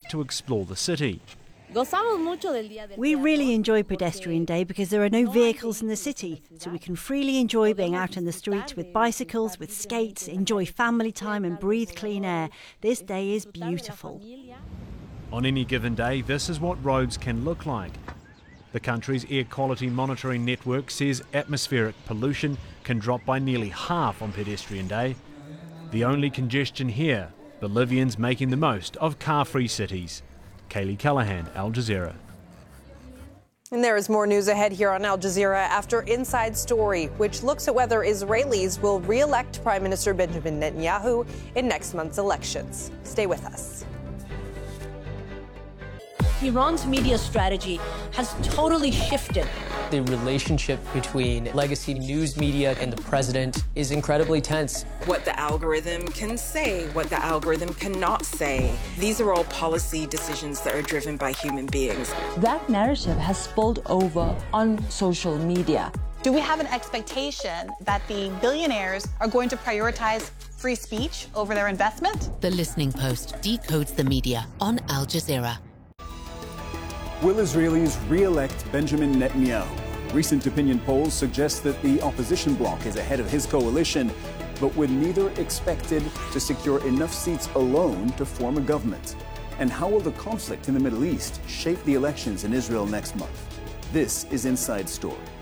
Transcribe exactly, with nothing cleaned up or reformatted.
to explore the city. We really enjoy Pedestrian Day because there are no vehicles in the city, so we can freely enjoy being out in the streets with bicycles, with skates, enjoy family time and breathe clean air. This day is beautiful. On any given day, this is what roads can look like. The country's air quality monitoring network says atmospheric pollution can drop by nearly half on Pedestrian Day. The only congestion here, Bolivians making the most of car-free cities. Kaylee Callahan, Al Jazeera. And there is more news ahead here on Al Jazeera after Inside Story, which looks at whether Israelis will re-elect Prime Minister Benjamin Netanyahu in next month's elections. Stay with us. Iran's media strategy has totally shifted. The relationship between legacy news media and the president is incredibly tense. What the algorithm can say, what the algorithm cannot say. These are all policy decisions that are driven by human beings. That narrative has spilled over on social media. Do we have an expectation that the billionaires are going to prioritize free speech over their investment? The Listening Post decodes the media on Al Jazeera. Will Israelis re-elect Benjamin Netanyahu? Recent opinion polls suggest that the opposition bloc is ahead of his coalition, but with neither expected to secure enough seats alone to form a government. And how will the conflict in the Middle East shape the elections in Israel next month? This is Inside Story.